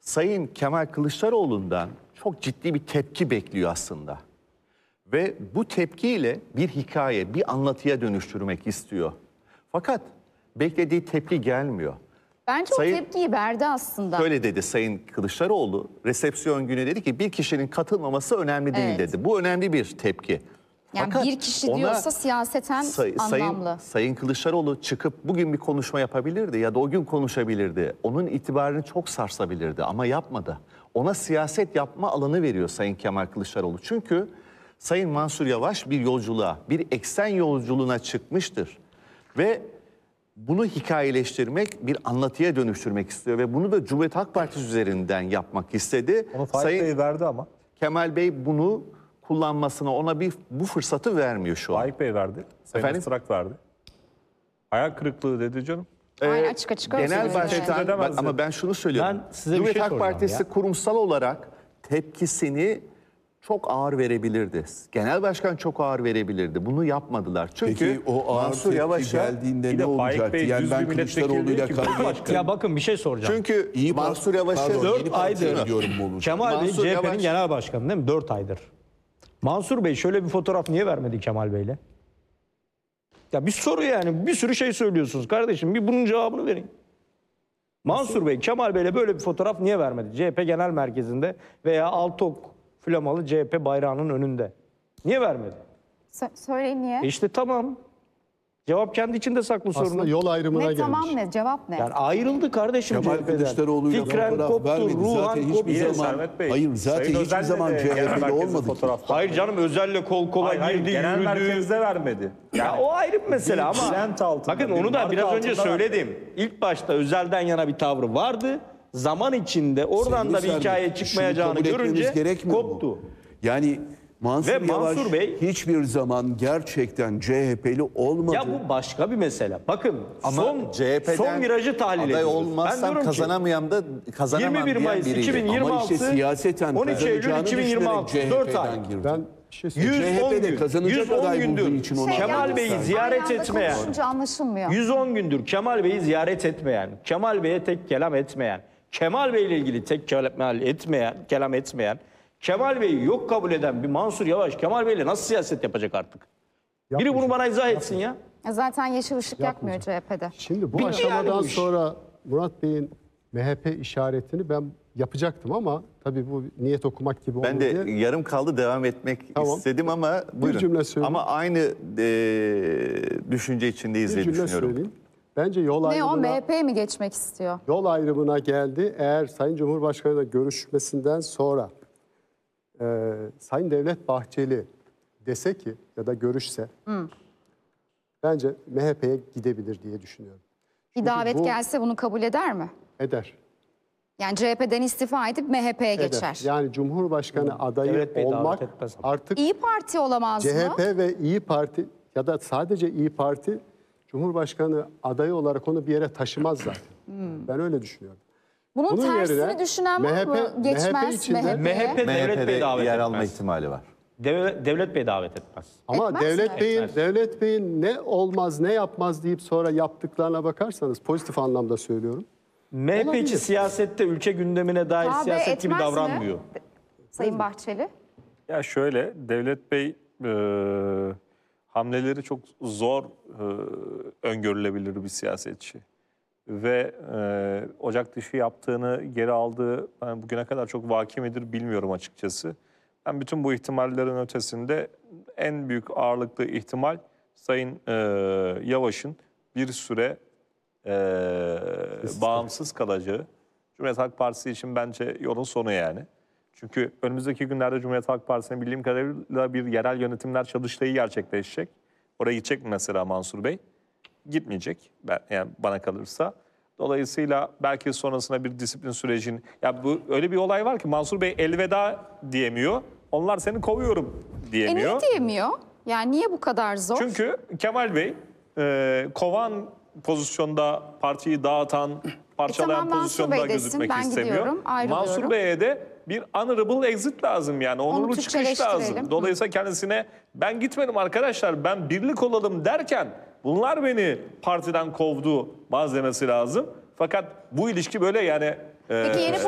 Sayın Kemal Kılıçdaroğlu'ndan çok ciddi bir tepki bekliyor aslında. Ve bu tepkiyle bir hikaye, bir anlatıya dönüştürmek istiyor. Fakat beklediği tepki gelmiyor. Bence o tepkiyi verdi aslında. Şöyle dedi Sayın Kılıçdaroğlu, resepsiyon günü dedi ki bir kişinin katılmaması önemli değil dedi. Bu önemli bir tepki. Yani fakat bir kişi diyorsa siyaseten anlamlı. Sayın Kılıçdaroğlu çıkıp bugün bir konuşma yapabilirdi ya da o gün konuşabilirdi. Onun itibarını çok sarsabilirdi ama yapmadı. Ona siyaset yapma alanı veriyor Sayın Kemal Kılıçdaroğlu. Çünkü Sayın Mansur Yavaş bir yolculuğa, bir eksen yolculuğuna çıkmıştır. Ve bunu hikayeleştirmek, bir anlatıya dönüştürmek istiyor ve bunu da Cumhuriyet Halk Partisi üzerinden yapmak istedi. Onu Faik Bey verdi ama. Kemal Bey bunu kullanmasına, ona bu fırsatı vermiyor şu an. Faik Bey verdi. Sayın Öztürk verdi. Hayal kırıklığı dedi canım. Aynen açık açık Genel söylüyor. başkan, ama ben şunu söylüyorum. Ben size bir Cumhuriyet şey Halk soracağım Partisi kurumsal olarak tepkisini çok ağır verebilirdi. Genel başkan çok ağır verebilirdi. Bunu yapmadılar. Çünkü Peki o ağır Mansur tepki Yavaş'a geldiğinde Bir ne de Faik olacaktı? Bey Yani düz ben bir milletvekili Kılıçdaroğlu'yla değil ki. kavga Ya bakın bir şey soracağım. çünkü Mansur Yavaş'a 4 aydır diyorum bu olur. Kemal Bey Mansur CHP'nin Yavaş- genel başkanı değil mi? 4 aydır. Mansur Bey şöyle bir fotoğraf niye vermedi Kemal Bey'le? Ya bir soru yani. Bir sürü şey söylüyorsunuz kardeşim. Bir bunun cevabını verin. Mansur Bey Kemal Bey'le böyle bir fotoğraf niye vermedi? CHP Genel Merkezi'nde veya Altok flamalı CHP bayrağının önünde. Niye vermedi? Söyleyin niye? İşte tamam. Cevap kendi içinde saklı Aslında sorunun. yol ayrımına Ne gelmiş. tamam ne? Cevap ne? Yani ayrıldı kardeşim Kemal CHP'den. Kılıçdaroğlu'yla Fikren fotoğraf koptu, vermedi. ruhan Zaten koptu. hiçbir İyi, zaman, Servet Bey. hayır zaten Sayın hiçbir Özel'le zaman de genel CHP'li merkezde olmadı ki. fotoğraf var. Hayır canım Özel'le kol kola Hayır, girdi, genel yürüdü. merkezde vermedi. Ya o ayrı bir mesele ama trend altında, bakın bir onu da marka biraz önce altında söyledim. İlk başta Özel'den yana bir tavrı vardı. Zaman içinde oradan Sevgili da bir Servet, hikaye şunu çıkmayacağını kabul etmemiz görünce gerekmiyor mu? koptu. Yani Mansur Ve Yavaş Mansur Bey- hiçbir zaman gerçekten CHP'li olmadı. Ya bu başka bir mesele. Bakın ama son CHP'den virajı tahlil aday ediyoruz. olmazsam diyorum ki, kazanamam 21 diyen Mayıs biriydi. 2026 Ama işte siyaseten 13 Eylül kazanacağını 2026 düşünerek 4 ay. CHP'den girdi. Ben bir şey söyleyeyim. 110 CHP de gün, kazanacak 110 aday bulduğu gündür için onu Kemal aldı. Bey'i Aynı ziyaret anda etmeyen, konuşunca anlaşılmıyor. 110 gündür Kemal Bey'i ziyaret etmeyen, Kemal Bey'e tek kelam etmeyen, Kemal Bey ile ilgili tek kelam etmeyen, Kemal Bey'i yok kabul eden bir Mansur Yavaş Kemal Bey'le nasıl siyaset yapacak artık? Biri bunu bana izah etsin ya. Zaten yeşil ışık yakmıyor CHP'de. Şimdi bu Bitti aşamadan yani bu iş. sonra Murat Bey'in MHP işaretini ben yapacaktım ama tabii bu niyet okumak gibi Ben oldu de diye. yarım kaldı devam etmek Tamam. istedim ama buyurun. cümle söyleyeyim. Ama aynı düşünce içindeyiz Bir diye cümle düşünüyorum. söyleyeyim. Bence yol Ne o ayrımına, MHP'ye mi geçmek istiyor? yol ayrımına geldi. Eğer Sayın Cumhurbaşkanı'yla görüşmesinden sonra Sayın Devlet Bahçeli dese ki ya da görüşse bence MHP'ye gidebilir diye düşünüyorum. Bir davet bu- gelse bunu kabul eder mi? Eder. Yani CHP'den istifa edip MHP'ye Eder. geçer. Yani Cumhurbaşkanı adayı Devlet Bey davet olmak etmez ama. artık İyi Parti olamaz mı? CHP ve İyi Parti ya da sadece İyi Parti Cumhurbaşkanı adayı olarak onu bir yere taşımaz zaten. Ben öyle düşünüyorum. Bunun Bunun tersini yerine düşünen var mı? MHP Geçmez içinde- MHP Devlet MHP'de Bey davet yer alma etmez. ihtimali var. Devlet Bey davet etmez. Ama Etmez mi? Devlet Bey'in ne olmaz ne yapmaz deyip sonra yaptıklarına bakarsanız pozitif anlamda söylüyorum. MHP Olabilir. içi siyasette ülke gündemine dair Tabii siyaset gibi etmez mi? davranmıyor. Sayın Bahçeli. Ya şöyle, Devlet Bey hamleleri çok zor öngörülebilir bir siyasetçi. Ve Ocak dışı yaptığını geri aldığı ben bugüne kadar çok vaki midir bilmiyorum açıkçası. Ben bütün bu ihtimallerin ötesinde en büyük ağırlıklı ihtimal Sayın Yavaş'ın bir süre bağımsız kalacağı. Cumhuriyet Halk Partisi için bence yolun sonu yani. Çünkü önümüzdeki günlerde Cumhuriyet Halk Partisi'nin bildiğim kadarıyla bir yerel yönetimler çalıştayı gerçekleşecek. Oraya gidecek mi mesela Mansur Bey? Gitmeyecek yani bana kalırsa. Dolayısıyla belki sonrasında bir disiplin sürecin... Ya bu öyle bir olay var ki Mansur Bey elveda diyemiyor. Onlar seni kovuyorum diyemiyor. Niye diyemiyor? Yani niye bu kadar zor? Çünkü Kemal Bey kovan pozisyonda partiyi dağıtan, parçalayan tamam, Mansur pozisyonda Bey desin, gözükmek ben istemiyor. gidiyorum, ayrılıyorum. Mansur Bey'e de bir honorable exit lazım yani. Onurlu çıkış Türkçeleştirelim. lazım. Dolayısıyla kendisine ben gitmedim arkadaşlar ben birlik olalım derken bunlar beni partiden kovdu malzemesi lazım. Fakat bu ilişki böyle yani... Peki yeni